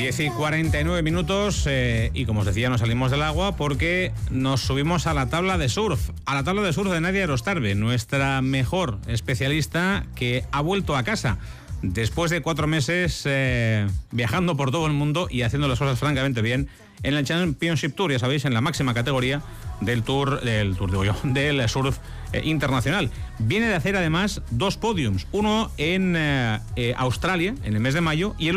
10:49 y como os decía, nos salimos del agua porque nos subimos a la tabla de surf. A la tabla de surf de Nadia Erostarbe, nuestra mejor especialista que ha vuelto a casa después de 4 meses viajando por todo el mundo y haciendo las cosas francamente bien en el Championship Tour, ya sabéis, en la máxima categoría del del surf internacional. Viene de hacer además 2 podiums, uno en Australia en el mes de mayo y el